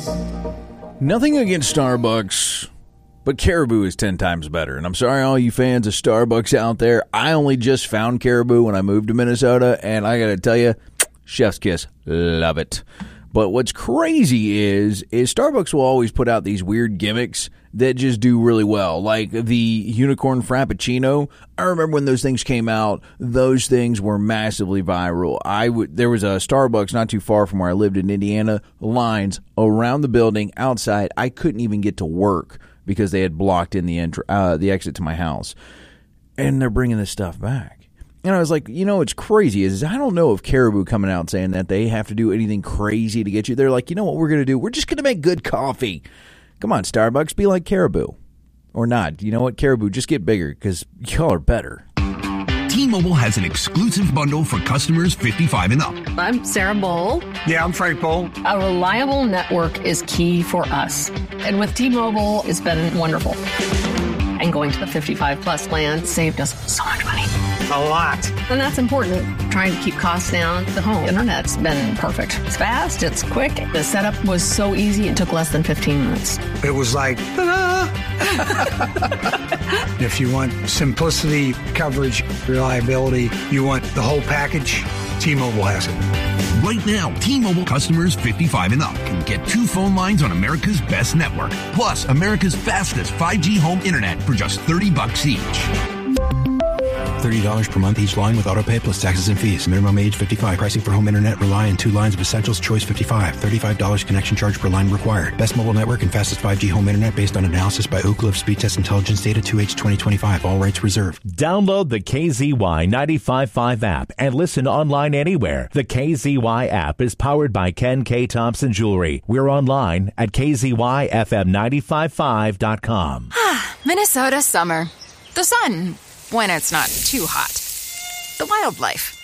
Nothing against Starbucks, but Caribou is 10 times better. And I'm sorry, all you fans of Starbucks out there. I only just found Caribou when I moved to Minnesota, and I got to tell you, chef's kiss. Love it. But what's crazy is Starbucks will always put out these weird gimmicks that just do really well. Like the unicorn frappuccino. I remember when those things came out, those things were massively viral. There was a Starbucks not too far from where I lived in Indiana, lines around the building outside. I couldn't even get to work because they had blocked in the exit to my house. And they're bringing this stuff back. And I was like, what's crazy is I don't know if Caribou coming out saying that they have to do anything crazy to get you. They're like, you know what we're going to do? We're just going to make good coffee. Come on, Starbucks, be like Caribou. Or not. You know what, Caribou, just get bigger because y'all are better. T-Mobile has an exclusive bundle for customers 55 and up. I'm Sarah Bowl. Yeah, I'm Frank Bowl. A reliable network is key for us. And with T-Mobile, it's been wonderful. And going to the 55-plus plan saved us so much money. A lot. And that's important. Trying to keep costs down. The home internet's been perfect. It's fast. It's quick. The setup was so easy. It took less than 15 minutes. It was like, ta-da! If you want simplicity, coverage, reliability, you want the whole package, T-Mobile has it. Right now, T-Mobile customers 55 and up can get 2 phone lines on America's best network, plus America's fastest 5G home internet for just $30 each. $30 per month each line with autopay plus taxes and fees. Minimum age 55. Pricing for home internet rely on 2 lines of Essentials. Choice 55. $35 connection charge per line required. Best mobile network and fastest 5G home internet based on analysis by Ookla of Speed Test Intelligence data 2H 2025. All rights reserved. Download the KZY 95.5 app and listen online anywhere. The KZY app is powered by Ken K. Thompson Jewelry. We're online at KZYFM955.com. Minnesota summer. The sun, when it's not too hot. The wildlife.